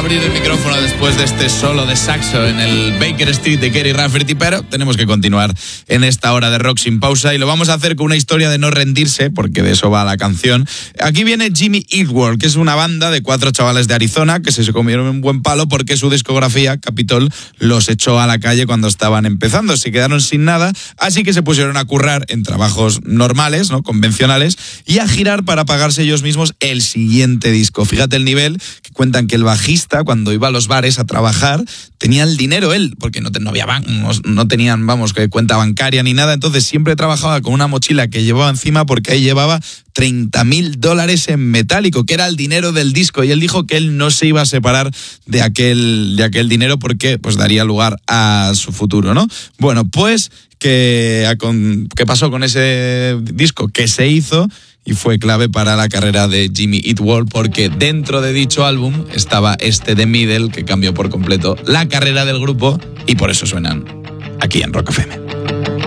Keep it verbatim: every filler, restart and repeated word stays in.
abrir el micrófono después de este solo de saxo en el Baker Street de Kerry Rafferty, pero tenemos que continuar en esta hora de rock sin pausa y lo vamos a hacer con una historia de no rendirse, porque de eso va la canción. Aquí viene Jimmy Eat World, que es una banda de cuatro chavales de Arizona que se comieron un buen palo porque su discografía, Capitol, los echó a la calle cuando estaban empezando. Se quedaron sin nada, así que se pusieron a currar en trabajos normales, ¿no?, convencionales, y a girar para pagarse ellos mismos el siguiente disco. Fíjate el nivel, que cuentan que el bajista, cuando iba a los bares a trabajar, tenía el dinero él, porque no, no había ban- no, no tenían, vamos, que cuenta bancaria ni nada, entonces siempre trabajaba con una mochila que llevaba encima porque ahí llevaba treinta mil dólares en metálico, que era el dinero del disco, y él dijo que él no se iba a separar de aquel, de aquel dinero porque pues daría lugar a su futuro, ¿no? Bueno, pues, ¿qué, qué pasó con ese disco? Que se hizo y fue clave para la carrera de Jimmy Eat World, porque dentro de dicho álbum estaba este The Middle, que cambió por completo la carrera del grupo, y por eso suenan aquí en Rock F M.